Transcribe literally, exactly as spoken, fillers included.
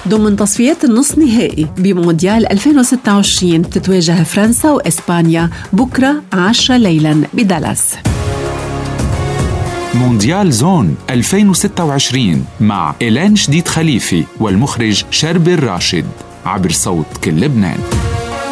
ضمن تصفيات النصف نهائي بمونديال ألفين وستة وعشرين تتواجه فرنسا وإسبانيا بكرة عشرة ليلاً بدالاس. مونديال زون ألفين وستة وعشرين مع إيلان شديد خليفي والمخرج شربي الراشد عبر صوت كل لبنان.